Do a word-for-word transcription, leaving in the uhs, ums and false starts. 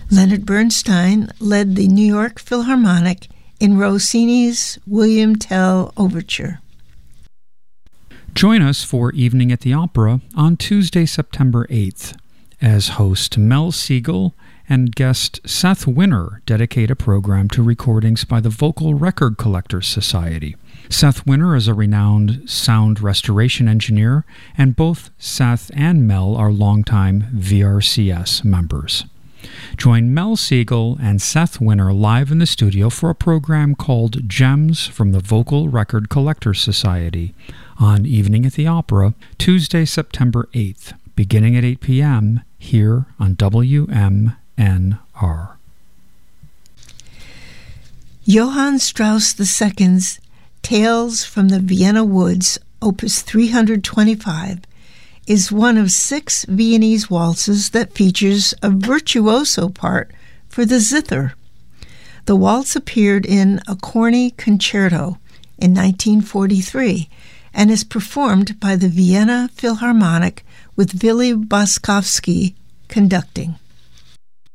Leonard Bernstein led the New York Philharmonic in Rossini's William Tell Overture. Join us for Evening at the Opera on Tuesday, September eighth, as host Mel Siegel and guest Seth Winner dedicate a program to recordings by the Vocal Record Collectors Society. Seth Winner is a renowned sound restoration engineer, and both Seth and Mel are longtime V R C S members. Join Mel Siegel and Seth Winner live in the studio for a program called Gems from the Vocal Record Collectors Society on Evening at the Opera, Tuesday, September eighth, beginning at eight p.m. here on W M N R. Johann Strauss the Second's Tales from the Vienna Woods, Opus three hundred twenty-five, is one of six Viennese waltzes that features a virtuoso part for the zither. The waltz appeared in A Corny Concerto in nineteen forty-three and is performed by the Vienna Philharmonic with Willy Boskovsky conducting.